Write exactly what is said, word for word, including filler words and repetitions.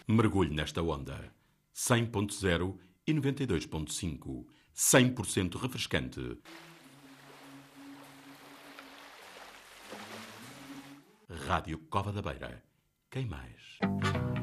Mergulhe nesta onda. cem ponto zero e noventa e dois ponto cinco. cem por cento refrescante. Rádio Cova da Beira. Quem mais?